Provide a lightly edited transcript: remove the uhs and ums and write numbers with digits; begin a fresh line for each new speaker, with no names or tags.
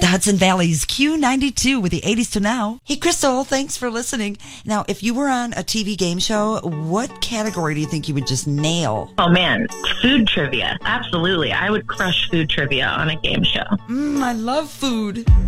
the Hudson Valley's Q92 with the 80s to now. Hey, Crystal, thanks for listening. Now, if you were on a TV game show, what category do you think you would just nail?
Oh, man. Food trivia. Absolutely. I would crush food trivia on a game show.
I love food.